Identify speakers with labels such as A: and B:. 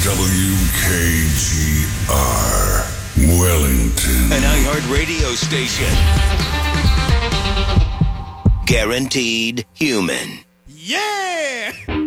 A: WKGR Wellington.
B: An iHeart radio station. Guaranteed human.
C: Yeah!